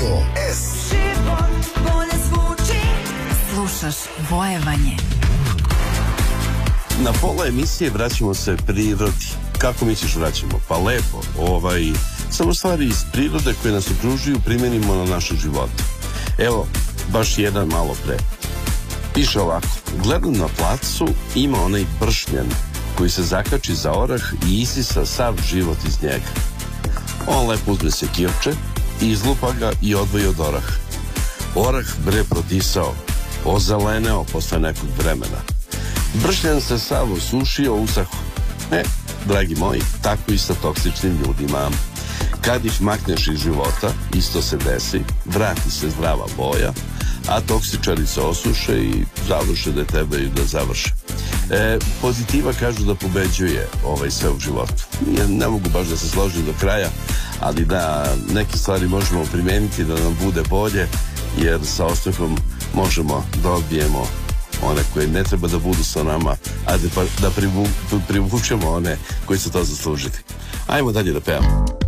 Radio S. Život bolje zvuči. Slušaš Vojevanje. Na pola emisije vraćamo se prirodi. Kako misliš vraćamo? Pa lepo. Samo stvari iz prirode koje nas okružuju primenimo na naše živote. Evo, baš jedan malo pre. Piše ovako. Gledam na placu, ima onaj bršnjan koji se zakači za orah i isisa sav život iz njega. On lepo uzme sekirče, izlupa ga i odvoji od oraha. Orah bre prodisao, ozeleneo posle nekog vremena. Bršnjan se sav osušio, usaho. Dragi moji, tako i sa toksičnim ljudima. Kad ih makneš iz života, isto se desi, vrati se zdrava boja, a toksičari se osuše i završe da tebe i da završe. Pozitiva kažu da pobeđuje sve u životu. Ne mogu baš da se složim do kraja, ali da neke stvari možemo primeniti da nam bude bolje, jer sa osmehom možemo da odbijemo one koje ne treba da budu sa nama, a da privučemo one koji su to zaslužili. Ajmo dalje da pevamo.